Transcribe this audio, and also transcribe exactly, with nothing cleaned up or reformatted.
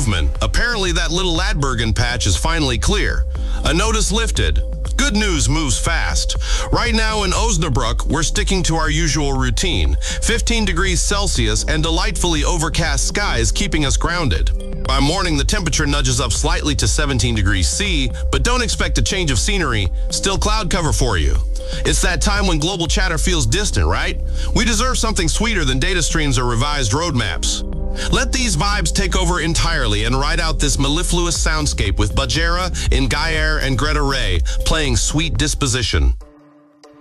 movement. Apparently that little Ladbergen patch is finally clear. A notice lifted. Good news moves fast. Right now in Osnabrück, we're sticking to our usual routine. fifteen degrees Celsius and delightfully overcast skies keeping us grounded. By morning, the temperature nudges up slightly to seventeen degrees C, but don't expect a change of scenery. Still cloud cover for you. It's that time when global chatter feels distant, right? We deserve something sweeter than data streams or revised roadmaps. Let these vibes take over entirely and ride out this mellifluous soundscape with Bajera, Ingayer, and Greta Ray playing Sweet Disposition.